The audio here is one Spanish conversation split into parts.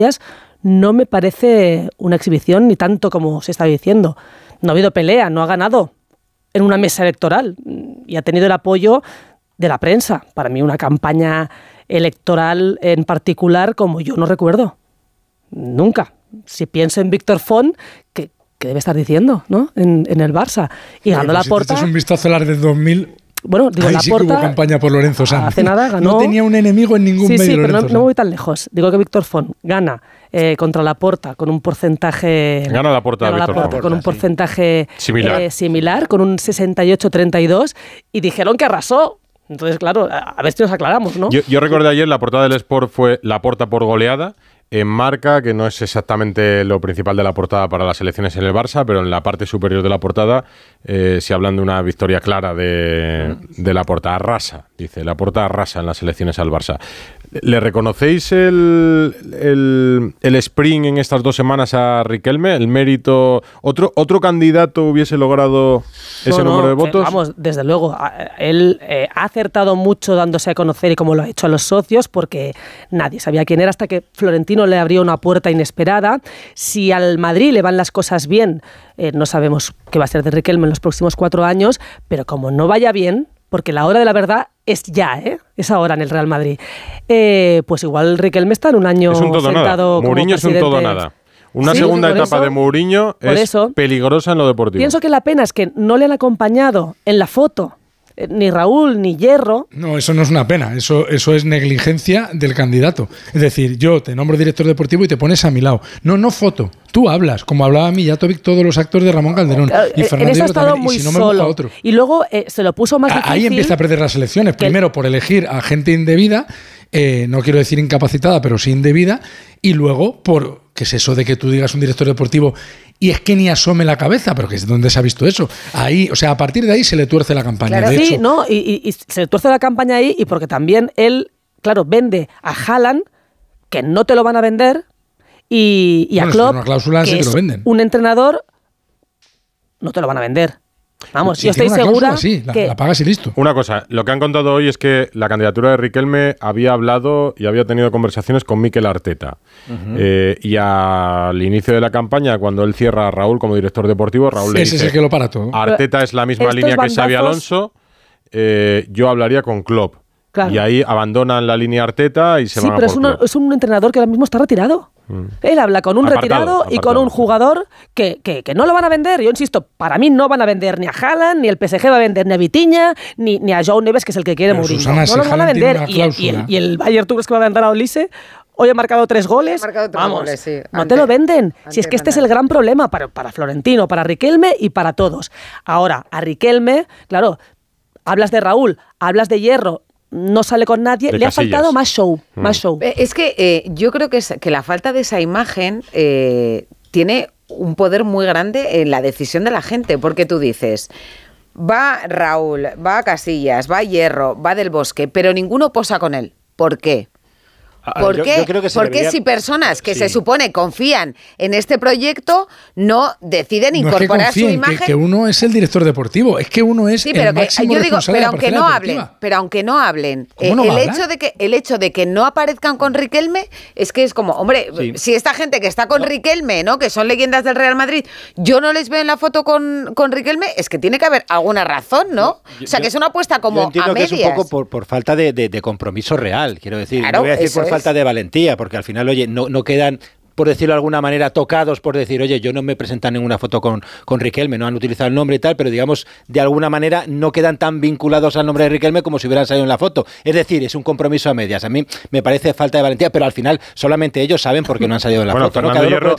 no me parece una exhibición ni tanto como se está diciendo. No ha habido pelea, no ha ganado en una mesa electoral y ha tenido el apoyo de la prensa. Para mí una campaña electoral en particular como yo no recuerdo. Nunca. Si pienso en Víctor Font, ¿qué debe estar diciendo, ¿no? En el Barça. Y ganó Laporta. Si es un vistazo a las del 2000... Bueno, digo, ahí Laporta, sí que hubo campaña por Lorenzo Sanz. Hace nada ganó. No tenía un enemigo en ningún medio. Sí, pero Lorenzo no voy tan lejos. Digo que Víctor Font gana contra Laporta con un porcentaje... Gana Laporta con un porcentaje similar, con un 68-32, y dijeron que arrasó. Entonces, claro, a ver si nos aclaramos, ¿no? Yo recuerdo ayer la portada del Sport fue Laporta por goleada. En Marca, que no es exactamente lo principal de la portada para las elecciones en el Barça, pero en la parte superior de la portada se hablan de una victoria clara de Laporta. Arrasa, dice, Laporta arrasa en las elecciones al Barça. ¿Le reconocéis el sprint en estas 2 semanas a Riquelme? ¿El mérito? ¿Otro candidato hubiese logrado ese número de votos? Vamos, desde luego. Él ha acertado mucho dándose a conocer y como lo ha hecho a los socios, porque nadie sabía quién era hasta que Florentino le abrió una puerta inesperada. Si al Madrid le van las cosas bien, no sabemos qué va a ser de Riquelme en los próximos 4 años, pero como no vaya bien, porque la hora de la verdad es ya, es ahora en el Real Madrid, pues igual Riquelme está en un año sentado como Mourinho es un todo nada. Una segunda etapa de Mourinho es peligrosa en lo deportivo. Pienso que la pena es que no le han acompañado en la foto ni Raúl ni Hierro. No, eso no es una pena, eso es negligencia del candidato. Es decir, yo te nombro director deportivo y te pones a mi lado. No foto. Tú hablas, como hablaba Mijatovic, todos los actores de Ramón Calderón. Y Fernando Hierro también, muy y si no me solo. busca otro. Y luego se lo puso más difícil. Ahí empieza a perder las elecciones. Primero por elegir a gente indebida, no quiero decir incapacitada, pero sí indebida, y luego por, ¿qué es eso de que tú digas un director deportivo y es que ni asome la cabeza? Pero que es donde se ha visto eso. Ahí, o sea, a partir de ahí se le tuerce la campaña. Claro, de sí, hecho, ¿no? Y se le tuerce la campaña ahí, y porque también él, claro, vende a Haaland, que no te lo van a vender, y a Klopp, una cláusula que que lo venden. un entrenador, no te lo van a vender. Vamos, si yo estoy segura cláusula, que... la pagas y listo. Una cosa, lo que han contado hoy es que la candidatura de Riquelme había hablado y había tenido conversaciones con Mikel Arteta. Y al inicio de la campaña, cuando él cierra a Raúl como director deportivo, Raúl le dice... Ese es el que lo para todo. Arteta es la misma línea que Xabi Alonso, yo hablaría con Klopp. Claro. Y ahí abandonan la línea Arteta y se van a por Klopp. Es un entrenador que ahora mismo está retirado. Él habla con un retirado y con un jugador que no lo van a vender. Yo insisto, para mí no van a vender ni a Haaland, ni el PSG va a vender ni a Vitinha, ni a Joao Neves, que es el que quiere Mourinho. Susana, no los van a vender. Y el Bayern, ¿tú crees que va a vender a Olise? Hoy ha marcado 3 goles. Vamos, sí. No te lo venden. Si es que este es el gran problema para Florentino, para Riquelme y para todos. Ahora, a Riquelme, claro, hablas de Raúl, hablas de Hierro, no sale con nadie, le ha faltado más show. Es que yo creo que la falta de esa imagen tiene un poder muy grande en la decisión de la gente, porque tú dices, va Raúl, va Casillas, va Hierro, va Del Bosque, pero ninguno posa con él. ¿Por qué? ¿Por qué? Porque si personas que se supone confían en este proyecto no deciden incorporar su imagen... Que uno es el director deportivo, es que uno es el máximo responsable de la parcela deportiva. Pero aunque no hablen, el hecho de que no aparezcan con Riquelme es que es como, hombre, si esta gente que está con Riquelme, ¿no?, que son leyendas del Real Madrid, yo no les veo en la foto con Riquelme, es que tiene que haber alguna razón, ¿no? O sea, que es una apuesta como a medias. Yo entiendo que es un poco por falta de compromiso real, quiero decir. Claro, no voy a decir por falta de valentía, porque al final, oye, no quedan, por decirlo de alguna manera, tocados por decir, oye, yo no me presentan ninguna foto con Riquelme, no han utilizado el nombre y tal, pero digamos, de alguna manera no quedan tan vinculados al nombre de Riquelme como si hubieran salido en la foto. Es decir, es un compromiso a medias. A mí me parece falta de valentía, pero al final solamente ellos saben por qué no han salido en la foto. Fernando Hierro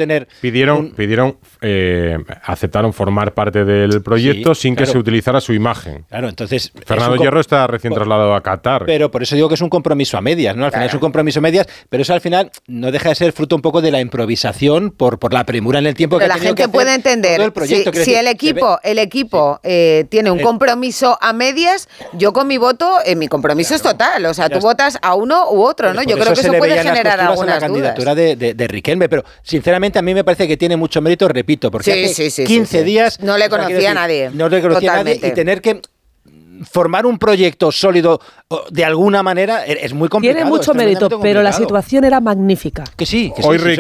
aceptaron formar parte del proyecto sin que se utilizara su imagen. Claro, entonces... Fernando Hierro está recién trasladado a Qatar. Pero por eso digo que es un compromiso a medias, ¿no? Al final es un compromiso a medias, pero eso al final no deja de ser fruto un poco de la improvisación por la premura en el tiempo. Pero que la gente puede entender, si el equipo tiene un compromiso a medias, yo con mi voto, mi compromiso es total. O sea, tú votas a uno u otro, ¿no? Yo creo que eso puede generar algunas la candidatura dudas. de Riquelme, pero sinceramente a mí me parece que tiene mucho mérito, repito, porque hace 15 días... No le conocía a nadie. No le conocía a nadie y tener que formar un proyecto sólido de alguna manera es muy complicado. Tiene mucho mérito, pero la situación era magnífica. Que sí. Hoy